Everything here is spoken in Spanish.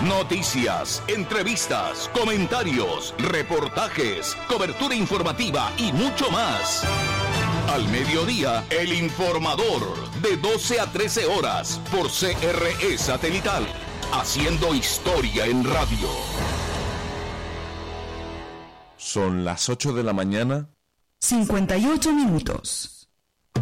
Noticias, entrevistas, comentarios, reportajes, cobertura informativa y mucho más. Al mediodía, El Informador, de 12 a 13 horas, por CRE Satelital, haciendo historia en radio. Son las 8 de la mañana. 58 minutos.